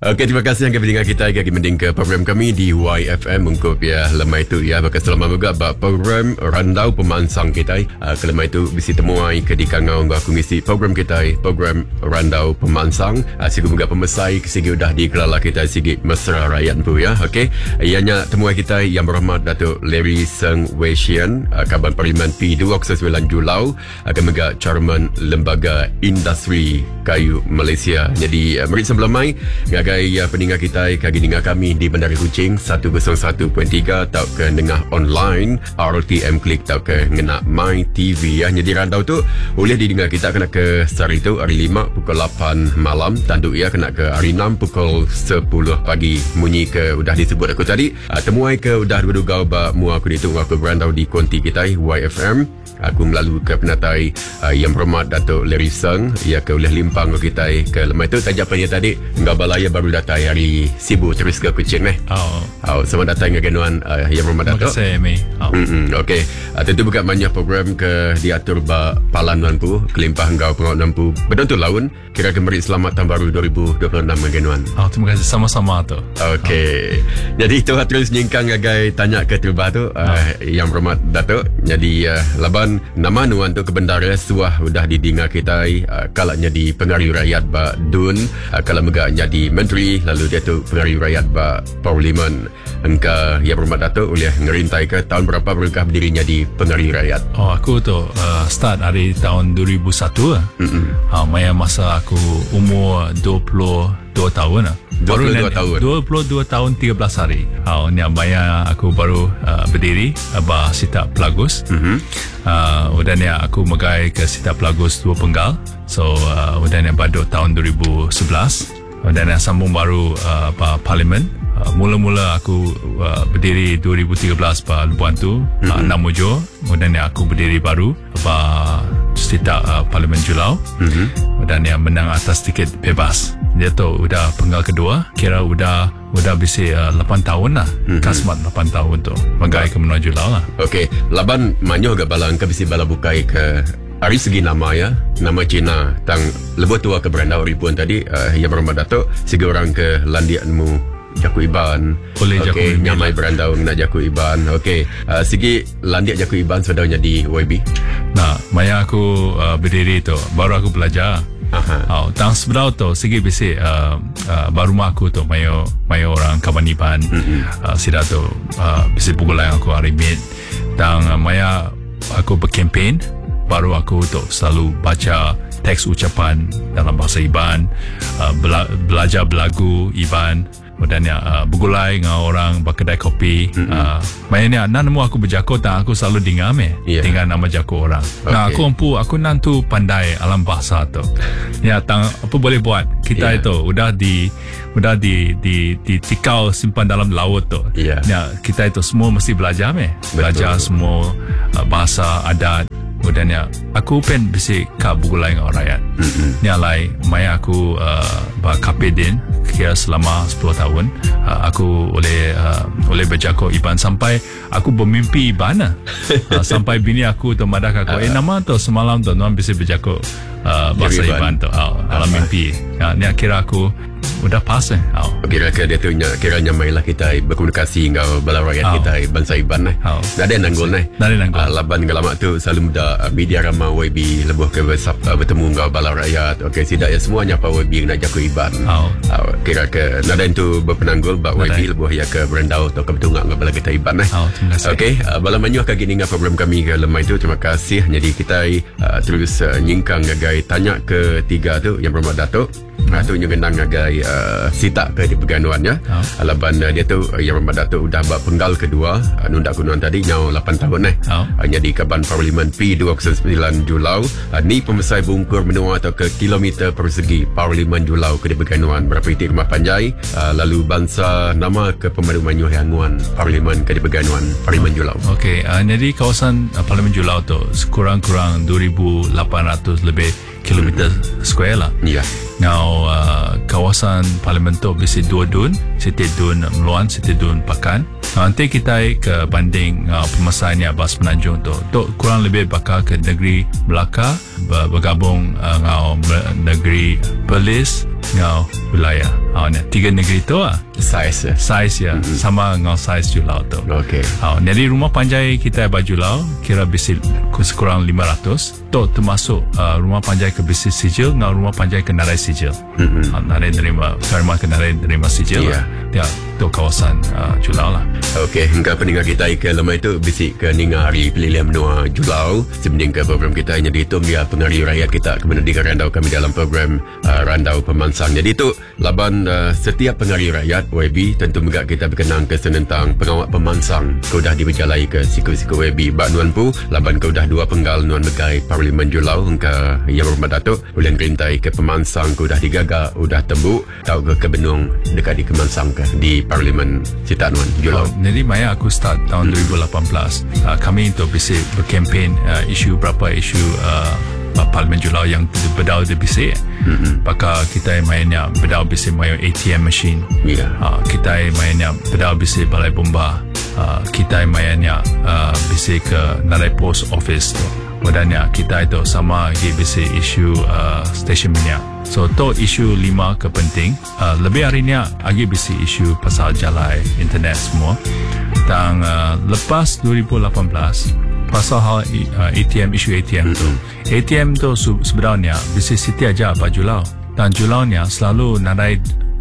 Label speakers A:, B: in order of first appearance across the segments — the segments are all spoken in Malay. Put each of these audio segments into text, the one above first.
A: Okey, terima kasih yang pendengar kita yang mending ke program kami di YFM untuk ya lemai tu ya bakal selamat juga bak program randau pemansang kita ke lemai tu bisi temuai ke di kangau aku ngisi program kita program randau pemansang sigu juga pemesai sigi udah di kelala kita sigi mesra rakyat tu ya. Okey, ianya temuai kita yang berhormat Datuk Larry Seng Wei Shian Kaban Parlimen P29 Julau akan mega Chairman Lembaga Industri Kayu Malaysia. Jadi mari sebelum mai ngagai pendengar kita kagi dengar kami di Bandar Kuching 101.3 tau ke dengar online RTM Klik tau ke ngena My TV ya. Jadi randau tu boleh didengar kita kena ke hari tu hari 5 pukul 8 malam, tanduk ya kena ke hari 6 pukul 10 pagi. Munyi ke udah disebut aku tadi temuai ke udah dua-dua ba mua aku itu aku berandau di konti kita YFM. Aku melalui ke penatai yang berhormat Datuk Larry Seng ia ke oleh limpang kita ke lemai tu tajapannya tadi enggak balaya baru datang hari Sibu terus ke Kuching selamat datang ke genuan yang berhormat Datuk.
B: Terima kasih Mi.
A: Okey, tentu bukan banyak program ke diatur ba palan nampu kelimpah engkau pengaut nampu betul laun kira kembali selamat tahun baru 2026 genuan.
B: Terima kasih sama-sama tu.
A: Okey, jadi itu terus nyingkang agai tanya ke terubah tu yang berhormat Datuk. Jadi laban nama nuan tu kebendara suah udah didengar kita kalau jadi pengaruh rakyat ba dun kalau mega jadi menteri lalu dia tu pengaruh rakyat ba parlimen engka yang berhormat Datuk oleh ngerintai ke tahun berapa berkah berdiri jadi pengaruh rakyat.
B: Aku tu start dari tahun 2001 maya masa aku umur 22 tahun
A: 22 tahun
B: 22 tahun 13 hari ni maya aku baru berdiri ba Sita Pelagus. Udah ni aku megai ke Sita Pelagus 2 Penggal. So udah ni pada tahun 2011 udah ni sambung baru parlimen. Mula-mula aku berdiri 2013 pa Lubuan tu Namujo. Kemudian aku berdiri baru pa Sita Parlimen Julau. Dan yang menang atas tiket bebas. Dia tu udah penggal kedua. Kira udah bisi 8 tahun lah. Kasmat 8 tahun tu megai ke menua Julau lah.
A: Okey, laban manyo gak balang ke bisi bala bukai ke dari segi nama ya, nama Cina tang lebih tua ke berandau ribuan tadi yang berhormat Datuk segi orang ke landianmu Jaku Iban. Okey, nyamai berandau nak Jaku Iban. Okey, segi landiak Jaku Iban sudah jadi YB.
B: Nah, maya aku berdiri tu baru aku belajar. Tang sebelah tu segi bisi baru aku tu mayo orang Kaban Iban. Sida tu bisi pugulai aku arimit. Tang maya aku berkempen baru aku tu selalu baca teks ucapan dalam bahasa Iban, belajar berlagu Iban. Dan bergulai dengan orang berkedai kopi. Mainnya nemu aku berjago tak aku selalu dengar dengan nama jago orang. Nah aku nantu pandai alam bahasa tu. Ya tang apa boleh buat kita itu udah di tikau simpan dalam laut tu. Ya kita itu semua mesti belajar belajar semua bahasa adat. Dan aku pen bisi ka bergulai dengan orang rakyat. Ni alai maya aku KPDin kira selama 10 tahun aku oleh berjago Iban sampai aku bermimpi Iban sampai bini aku tu madak aku nama tu semalam tu nuan bisa berjago bahasa Iban tu dalam mimpi. Ni kira aku udah pas
A: kira-kira dia tu kiranya mainlah kita berkomunikasi dengan bala rakyat kita bangsa Iban ada nanggul laban ngalamak tu selalu muda media ramah YB lebih ke bertemu dengan bala rakyat. Okey, tidak ya semuanya apa YB nak jago Iban. Kira-kira nada itu berpenanggul bak YB lebih ya ke berandau atau ke betungak dengan bala kita Iban Okey, bala manyu akan gini dengan program kami ke lemai tu. Terima kasih. Jadi kita terus nyingkang ngagai tanya ketiga tu yang berhormat Datuk. Tu nyengenang ngagai Sita ke di peganuannya. Alaban dia tu yang berhormat Datuk udah bak penggal kedua nundak kunuan tadi nyau 8 tahun jadi Kaban Parlimen P29 Julau. Ni pemesai bungkur menua atau ke kilometer persegi Parlimen Julau ke di peganuan berapa itik rumah panjai lalu bangsa nama ke pemadu manyuh yanguan Parlimen ke di peganuan Parlimen Julau.
B: Okey, jadi kawasan Parlimen Julau tu kurang-kurang 2,800 lebih kilometer square lah. Now kawasan parlimen tu bisi 2 dun, Siti Dun Meluan, Siti Dun Pakan. Nanti kita ke banding pemesainnya Bas Penanjung tu kurang lebih bakal ke negeri Melaka bergabung dengan negeri Perlis ngau wilayah. Tiga negeri tu
A: Size.
B: saiz ya sama ngau saiz Julau tu.
A: Okey.
B: Jadi rumah panjai kita Abah Julau kira bisi sekurang 500 tu termasuk rumah panjai ke bisi sijil ngau rumah panjai ke narai sijil. Narai nerima firma ke narai nerima sijil
A: Yeah.
B: dia tu kawasan Julau lah.
A: Okey, hingga pendengar kita ke lemai itu bisi ke ninga hari pilihan menua Julau sebanding ke program kita. Jadi itu dia pengaruh rakyat kita kemudian di randau kami dalam program Randau Pemansang. Jadi itu laban setiap pengaruh rakyat YB tentu juga kita berkenang ke tentang pengawak pemansang kau dah diberjalai ke siku-siku YB bak nuan pu laban kau dah dua penggal nuan megai Parlimen Julau hingga Yang Berhormat Datuk ulian perintai ke pemansang kau dah digagak udah tembuk tau ke benung dekat di Kemansang ke di Parlimen Cita Nuan Julau.
B: Jadi maya aku start tahun 2018 kami untuk bisa berkempen isu berapa isu Parlimen Julau yang berdau di bisik. Maka kita mainnya berdau bisik mayo ATM machine.
A: Yeah.
B: Kita mainnya berdau bisik balai bomba. Kita mainnya bisik ke narai post office tu. Wadahnya kita itu sama lagi bisik isu stesen minyak. So tu isu 5 kepenting. Lebih harinya lagi bisik isu pasal jalai internet semua. Dan lepas 2018 pasal hal ATM, isu ATM tu. ATM tu sebenarnya bisnis Siti aja Abah Julau. Dan Julau ni selalu narai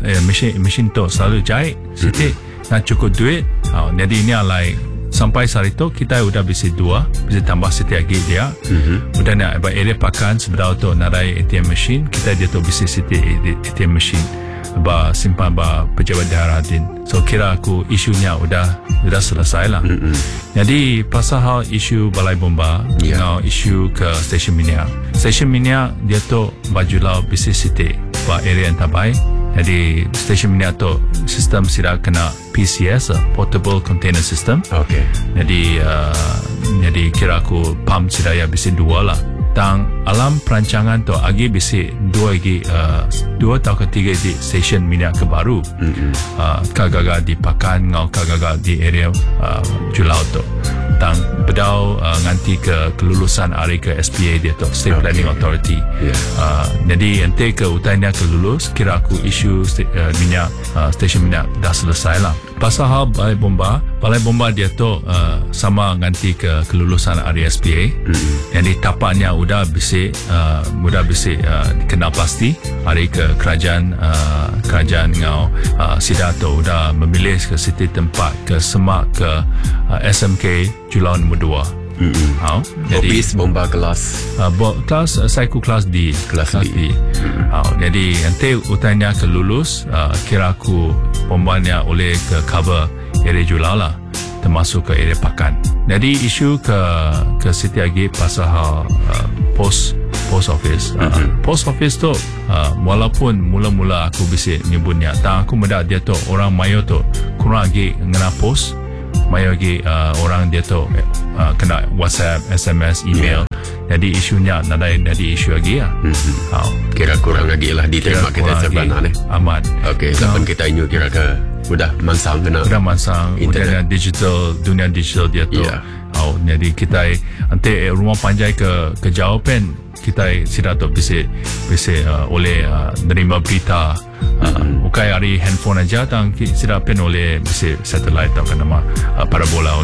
B: mesin tu selalu jahit Siti nak cukup duit. Jadi ini alai sampai saat itu kita udah bisa tambah Siti lagi dia. Udah nak area pakan sebenarnya tu narai ATM mesin kita dia tu bisa Siti ATM mesin. Simpan pejabat daerah din. So kira aku isunya udah selesai lah. Jadi pasal hal isu balai bomba, isu ke stesen minyak. Stesen minyak dia tu Julau bisnis Siti area yang tabai. Jadi stesen minyak tu sistem sila kena PCS, Portable Container System.
A: Okay.
B: Jadi kira aku pump sila ya bisnis 2 lah. Tang alam perancangan tu agi bisik 2 atau 3 di stesen minyak kebaru. Kagaga di Pakan ngau kagaga di area Julau tu. Tang bedau nganti ke kelulusan hari ke SPA dia tu, State Planning Authority. Jadi ente ke utainya kelulus kira aku isu minyak stesen minyak dah selesai lah. Pasal hal balai bomba dia tu sama nganti ke kelulusan hari SPA. Jadi tapaknya udah bisa kenal pasti hari ke kerajaan ngau Sidato udah memilih ke siti tempat ke semak ke SMK Julau nombor 2. Jadi
A: Office bomba kelas
B: Saiku kelas D. Jadi nanti utanya ke lulus kira aku bombanya oleh ke cover area Julau lah termasuk ke area Pakan. Jadi isu ke Siti lagi pasal post office. Post office tu walaupun mula-mula aku bisa nyebutnya tak aku mendak dia tu orang mayo tu kurang lagi ngena post mayo lagi orang dia tu kena WhatsApp, SMS, email. Jadi isunya nadai jadi isu lagi ya.
A: Kira kurang lagi lah diterima kita sebenarnya.
B: Amat.
A: Okey, kapan kita inyu kira ke udah mansang kena.
B: Udah mansang dunia digital dia tu. Jadi kita nanti rumah panjai ke jauh pen kita sudah tu bisa oleh menerima berita bukan hari handphone aja tang sudah pen oleh bisa satellite atau nama parabola